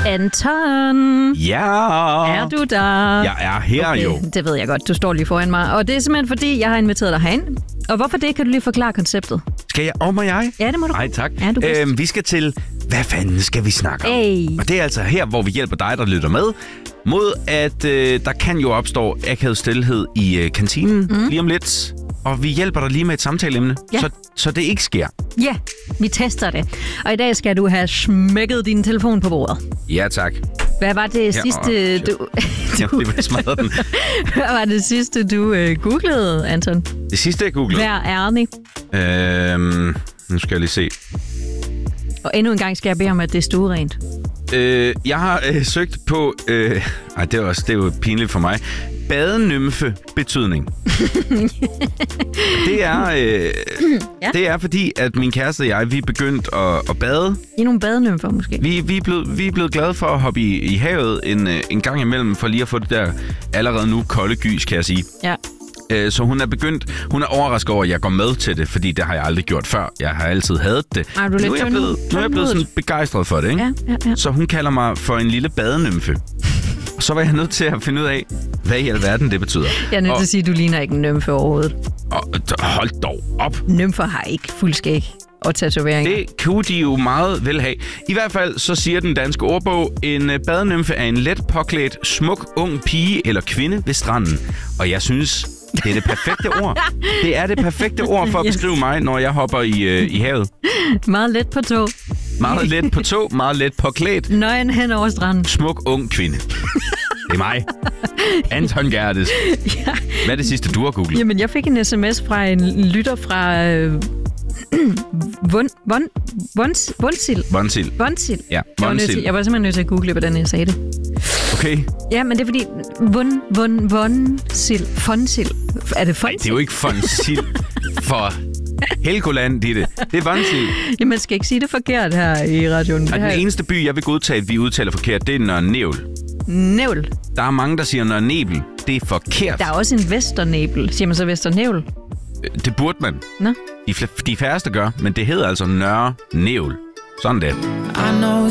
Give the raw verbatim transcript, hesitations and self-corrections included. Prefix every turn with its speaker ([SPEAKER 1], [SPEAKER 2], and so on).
[SPEAKER 1] Anton.
[SPEAKER 2] Ja.
[SPEAKER 1] Er du der?
[SPEAKER 2] Jeg er her
[SPEAKER 1] okay,
[SPEAKER 2] jo.
[SPEAKER 1] Det ved jeg godt. Du står lige foran mig. Og det er simpelthen fordi, jeg har inviteret dig herind. Og hvorfor det? Kan du lige forklare konceptet?
[SPEAKER 2] Skal jeg? Og må jeg?
[SPEAKER 1] Ja, det må du.
[SPEAKER 2] Nej, tak.
[SPEAKER 1] Ja, du
[SPEAKER 2] øhm, vi skal til, hvad fanden skal vi snakke om?
[SPEAKER 1] Hey.
[SPEAKER 2] Og det er altså her, hvor vi hjælper dig, der lytter med, mod at øh, der kan jo opstå akavet stilhed i øh, kantinen mm. lige om lidt. Og vi hjælper dig lige med et samtaleemne,
[SPEAKER 1] ja.
[SPEAKER 2] så, så det ikke sker.
[SPEAKER 1] Ja, vi tester det. Og i dag skal du have smækket din telefon på bordet.
[SPEAKER 2] Ja, tak.
[SPEAKER 1] Hvad var det
[SPEAKER 2] ja,
[SPEAKER 1] sidste,
[SPEAKER 2] åh,
[SPEAKER 1] du...
[SPEAKER 2] Jeg vil smadre den.
[SPEAKER 1] Hvad var det sidste, du øh, googlede, Anton?
[SPEAKER 2] Det sidste, jeg googlede?
[SPEAKER 1] Hver Ernie.
[SPEAKER 2] Øhm, nu skal jeg lige se.
[SPEAKER 1] Og endnu en gang skal jeg bede om, at det er stuerent.
[SPEAKER 2] Øh, jeg har øh, søgt på... Øh, ej, det er, også, det er jo pinligt for mig. Badenymfe betydning. det er øh, ja. det er fordi, at min kæreste og jeg, vi er begyndt at, at bade.
[SPEAKER 1] I nogle badenymfer måske?
[SPEAKER 2] Vi, vi, er blevet, vi er blevet glade for at hoppe i, i havet en, en gang imellem, for lige at få det der allerede nu kolde gys, kan jeg sige.
[SPEAKER 1] Ja.
[SPEAKER 2] Øh, så hun er begyndt... Hun er overrasket over, at jeg går med til det, fordi det har jeg aldrig gjort før. Jeg har altid hadet det.
[SPEAKER 1] Ej, du er
[SPEAKER 2] nu, er jeg blevet, nu er jeg blevet sådan begejstret for det, ikke?
[SPEAKER 1] Ja, ja, ja.
[SPEAKER 2] Så hun kalder mig for en lille badenymfe. Og så var jeg nødt til at finde ud af, hvad i alverden det betyder.
[SPEAKER 1] Jeg er nødt til at sige, at du ligner ikke en nymfe overhovedet.
[SPEAKER 2] Og, og hold dog op.
[SPEAKER 1] Nymfer har ikke fuldskæg og tatoveringer.
[SPEAKER 2] Det kunne de jo meget vel have. I hvert fald så siger den danske ordbog, en badenymfe er en let påklædt, smuk, ung pige eller kvinde ved stranden. Og jeg synes, det er det perfekte ord. Det er det perfekte ord for at beskrive mig, når jeg hopper i, øh, i havet.
[SPEAKER 1] Meget let på tå.
[SPEAKER 2] Meget let på tå, meget let påklædt.
[SPEAKER 1] Nøgen hen over stranden.
[SPEAKER 2] Smuk, ung kvinde. Det er mig. Anton Gerdes. Ja. Hvad er det sidste, du har googlet?
[SPEAKER 1] Jamen, jeg fik en sms fra en lytter fra... Øh, Vund, Vund, Vund, Vundsil.
[SPEAKER 2] Vundsil.
[SPEAKER 1] Vundsil.
[SPEAKER 2] Ja,
[SPEAKER 1] Vundsil. Jeg, jeg var simpelthen nødt til at google, hvordan jeg sagde det.
[SPEAKER 2] Okay.
[SPEAKER 1] Ja, men det er fordi... Vund, Vund, Vundsil. Fonsil. Er det Fonsil?
[SPEAKER 2] Nej, det er jo ikke Fonsil for Helgoland, Ditte. Det er Vundsil.
[SPEAKER 1] Ja, man skal ikke sige det forkert her i radioen.
[SPEAKER 2] Og den
[SPEAKER 1] her...
[SPEAKER 2] eneste by, jeg vil godtage, at vi udtaler forkert, det er Nørre Nævl.
[SPEAKER 1] Nævl.
[SPEAKER 2] Der er mange, der siger Nørre Nebel. Det er forkert.
[SPEAKER 1] Der er også en Vesternæbel. Siger man så Vesternævl?
[SPEAKER 2] Det burde man.
[SPEAKER 1] Nå.
[SPEAKER 2] De, de færreste gør, men det hedder altså Nørre Nævl. Sådan det.